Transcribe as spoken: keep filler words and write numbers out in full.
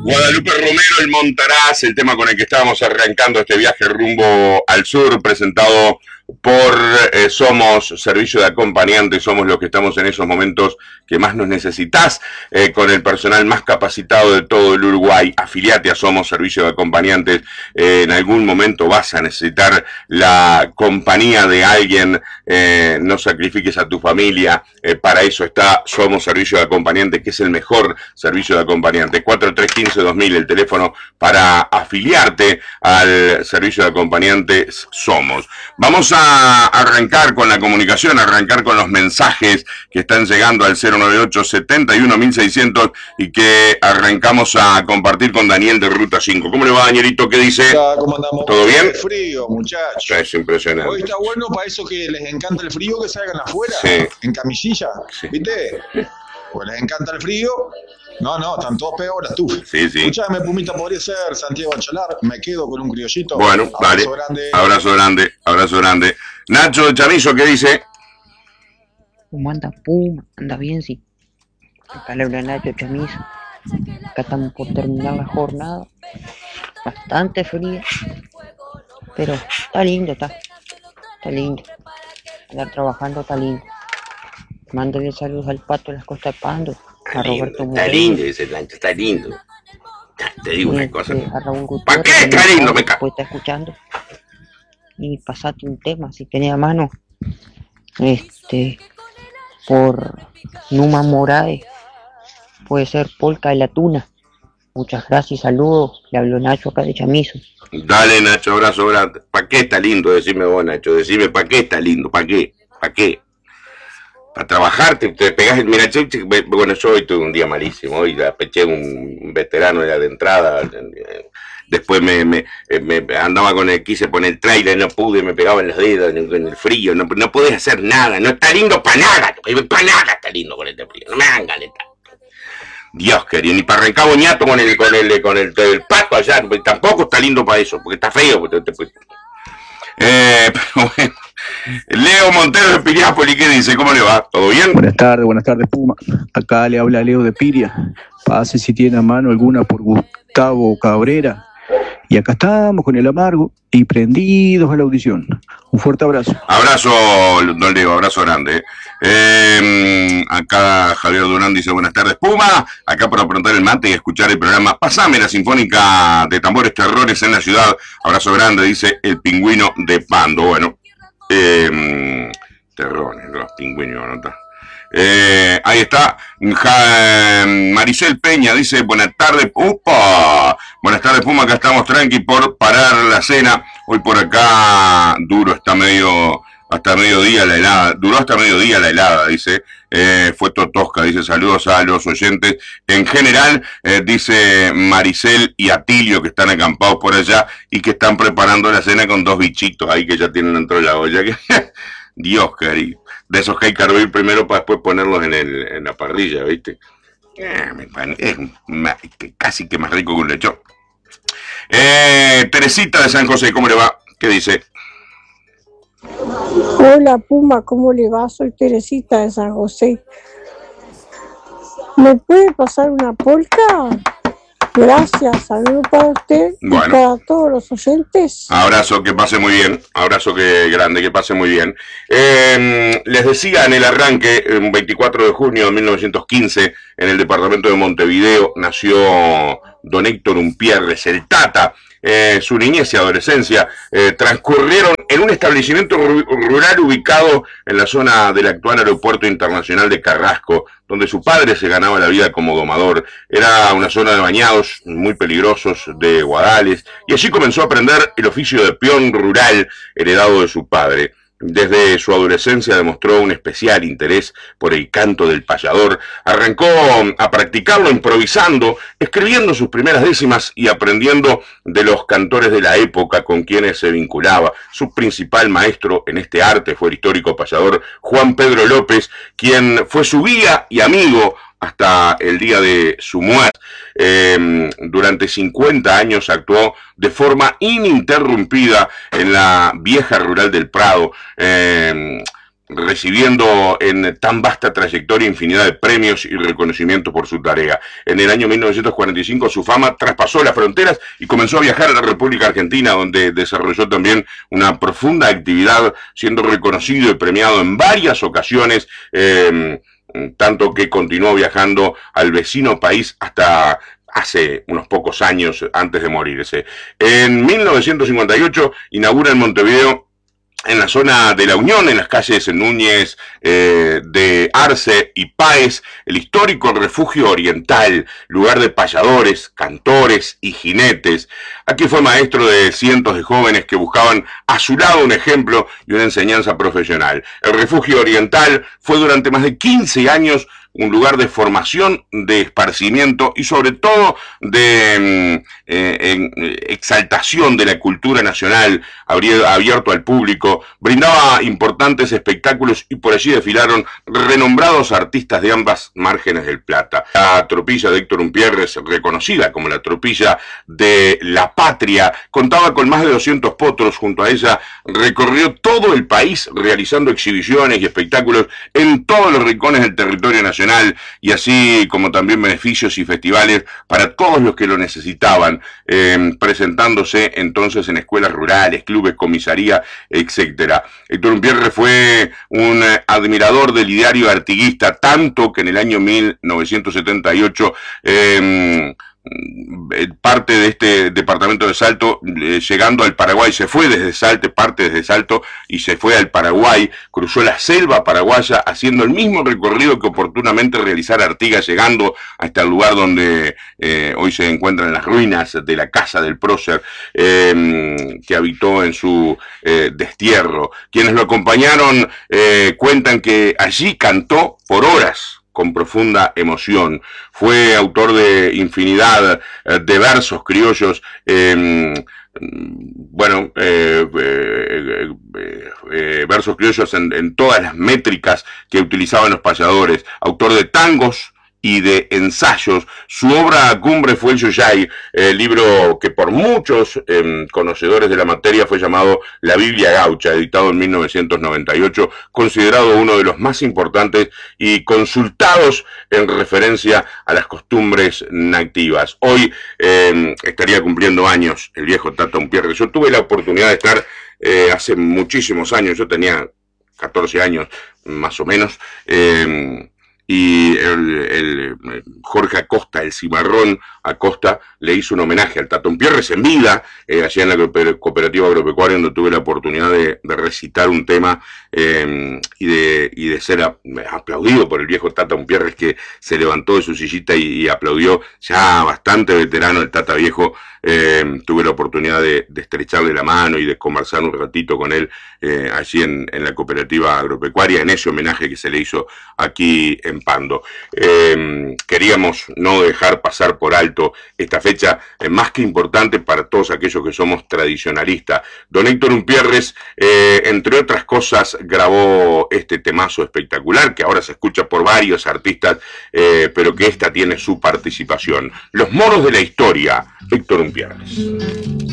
Guadalupe Romero, el Montaraz, el tema con el que estábamos arrancando este viaje rumbo al sur, presentado por eh, Somos Servicio de Acompañantes. Somos los que estamos en esos momentos que más nos necesitas, eh, con el personal más capacitado de todo el Uruguay. Afiliate a Somos Servicio de Acompañantes. Eh, en algún momento vas a necesitar la compañía de alguien. Eh, no sacrifiques a tu familia. Eh, para eso está Somos Servicio de Acompañantes, que es el mejor servicio de acompañantes. cuatro tres uno cinco dos mil, el teléfono para afiliarte al servicio de acompañantes Somos. Vamos a arrancar con la comunicación, arrancar con los mensajes que están llegando al cero nueve ocho, setenta y uno, mil seiscientos y que arrancamos a compartir con Daniel de Ruta cinco. ¿Cómo le va, Danielito? ¿Qué dice? ¿Cómo andamos? ¿Todo bien? Frío, muchachos. Es impresionante. Hoy está bueno para eso que les encanta el frío, que salgan afuera, sí, en camisilla, sí, ¿viste? Pues les encanta el frío. No, no, están todos pegados a la estufa. Sí, sí. Escuchame, Pumita, podría ser Santiago Achalar. Me quedo con un criollito. Bueno, abrazo vale. grande. Abrazo grande, abrazo grande. Nacho Chamizo, ¿qué dice? ¿Cómo anda Puma? ¿Anda bien? Sí. Acá le habla Nacho Chamizo. Acá estamos por terminar la jornada. Bastante fría. Pero está lindo, está. Está lindo. Andar trabajando está lindo. Mándale saludos al Pato de las Costas de Pando. A Roberto Está Moreno. lindo ese Lancho, está lindo. Te digo una cosa. Este, a Raúl ¿Para Gutiérrez, qué está también lindo? está, Me ca... pues está escuchando. Y pasate un tema, si tenés a mano. Este, por Numa Moraes. Puede ser Polka de la Tuna. Muchas gracias, saludos. Le hablo Nacho acá de Chamizo. Dale, Nacho, abrazo grande. ¿Para qué está lindo? Decime vos, Nacho. Decime, ¿para qué está lindo? ¿Para qué? ¿Para qué? Para trabajar, te, te pegás. Mira, che, che, bueno, yo hoy tuve un día malísimo. Hoy la peché un veterano ya de entrada. Después me, me, me andaba con el, quise poner el trailer, no pude, me pegaba en los dedos, en el frío. No, no podés hacer nada. No está lindo para nada. Para nada está lindo con este frío. No me hagan galeta. Dios querido, ni para arrancar boñato con el, con el, con el, el pato allá. Tampoco está lindo para eso, porque está feo. Porque te, te, eh, pero bueno. Leo Montero de Piriápolis, ¿qué dice? ¿Cómo le va? ¿Todo bien? Buenas tardes, buenas tardes, Puma. Acá le habla Leo de Piria. Pase si tiene a mano alguna por Gustavo Cabrera. Y acá estamos con el amargo y prendidos a la audición. Un fuerte abrazo. Abrazo, don Leo, abrazo grande. Eh, acá Javier Durán dice buenas tardes, Puma. Acá para aprontar el mate y escuchar el programa Pasame la Sinfónica de Tambores Terrores en la Ciudad. Abrazo grande, dice el Pingüino de Pando. Bueno. Eh, terrones, los pingüinos, ¿no está? Eh, ahí está. Ja, Maricel Peña dice buenas tardes, upa, buenas tardes, Puma, acá estamos tranqui por parar la cena. Hoy por acá duro, está medio hasta mediodía la helada, duró hasta mediodía la helada, dice. Eh, fue Totosca, dice saludos a los oyentes en general, eh, dice Maricel y Atilio, que están acampados por allá y que están preparando la cena con dos bichitos ahí que ya tienen dentro de la olla. Dios querido, de esos que hay que hervir primero para después ponerlos en, el, en la parrilla, ¿viste? Eh, es casi que más rico que un lechón. Eh, Teresita de San José, ¿cómo le va? ¿Qué dice? Hola Puma, ¿cómo le va? Soy Teresita de San José. ¿Me puede pasar una polka? Gracias, saludo para usted bueno, y para todos los oyentes. Abrazo, que pase muy bien, abrazo que grande, que pase muy bien. Eh, les decía en el arranque, el veinticuatro de junio de mil novecientos quince, en el departamento de Montevideo, nació don Héctor Umpierres, el Tata. Eh, su niñez y adolescencia eh, transcurrieron en un establecimiento rural ubicado en la zona del actual Aeropuerto Internacional de Carrasco, donde su padre se ganaba la vida como domador. Era una zona de bañados muy peligrosos, de guadales, y allí comenzó a aprender el oficio de peón rural heredado de su padre. Desde su adolescencia demostró un especial interés por el canto del payador. Arrancó a practicarlo improvisando, escribiendo sus primeras décimas y aprendiendo de los cantores de la época con quienes se vinculaba. Su principal maestro en este arte fue el histórico payador Juan Pedro López, quien fue su guía y amigo hasta el día de su muerte. Eh, durante cincuenta años actuó de forma ininterrumpida en la vieja rural del Prado. Eh, recibiendo en tan vasta trayectoria infinidad de premios y reconocimientos por su tarea. En el año mil novecientos cuarenta y cinco su fama traspasó las fronteras y comenzó a viajar a la República Argentina, donde desarrolló también una profunda actividad, siendo reconocido y premiado en varias ocasiones, eh, tanto que continuó viajando al vecino país hasta hace unos pocos años antes de morirse. En mil novecientos cincuenta y ocho inaugura en Montevideo, en la zona de La Unión, en las calles Núñez eh, de Arce y Páez, el histórico Refugio Oriental, lugar de payadores, cantores y jinetes. Aquí fue maestro de cientos de jóvenes que buscaban a su lado un ejemplo y una enseñanza profesional. El Refugio Oriental fue durante más de quince años un lugar de formación, de esparcimiento y sobre todo de eh, en, exaltación de la cultura nacional, abierto al público, brindaba importantes espectáculos y por allí desfilaron renombrados artistas de ambas márgenes del Plata. La tropilla de Héctor Umpierres, reconocida como la tropilla de la patria, contaba con más de doscientos potros. Junto a ella recorrió todo el país realizando exhibiciones y espectáculos en todos los rincones del territorio nacional, y así como también beneficios y festivales para todos los que lo necesitaban, eh, presentándose entonces en escuelas rurales, clubes, comisaría, etcétera. Héctor Umpierres fue un eh, admirador del ideario artiguista, tanto que en el año mil novecientos setenta y ocho eh, parte de este departamento de Salto, eh, llegando al Paraguay, se fue desde Salto, parte desde Salto y se fue al Paraguay, cruzó la selva paraguaya haciendo el mismo recorrido que oportunamente realizara Artigas, llegando hasta el lugar donde eh, hoy se encuentran las ruinas de la casa del prócer eh, que habitó en su eh, destierro. Quienes lo acompañaron eh, cuentan que allí cantó por horas con profunda emoción. Fue autor de infinidad eh, de versos criollos, eh, bueno, eh, eh, eh, eh, versos criollos en, en todas las métricas que utilizaban los payadores, autor de tangos y de ensayos. Su obra cumbre fue el Yoyay, el libro que por muchos eh, conocedores de la materia fue llamado La Biblia Gaucha, editado en mil novecientos noventa y ocho, considerado uno de los más importantes y consultados en referencia a las costumbres nativas. Hoy eh, estaría cumpliendo años el viejo Tata Umpierres. Yo tuve la oportunidad de estar eh, hace muchísimos años, yo tenía catorce años más o menos, eh, y el, el Jorge Acosta, el cimarrón Acosta, le hizo un homenaje al Tata Umpierres en vida, eh, allá en la cooperativa agropecuaria, donde tuve la oportunidad de, de recitar un tema eh, y, de, y de ser a, aplaudido por el viejo Tata Umpierres, que se levantó de su sillita y, y aplaudió, ya bastante veterano el Tata viejo. Eh, tuve la oportunidad de, de estrecharle la mano y de conversar un ratito con él eh, allí en, en la cooperativa agropecuaria, en ese homenaje que se le hizo aquí en Pando. Eh, queríamos no dejar pasar por alto esta fecha eh, más que importante para todos aquellos que somos tradicionalistas. Don Héctor Umpierres, eh, entre otras cosas, grabó este temazo espectacular que ahora se escucha por varios artistas, eh, pero que esta tiene su participación. Los moros de la historia, Héctor Umpierres.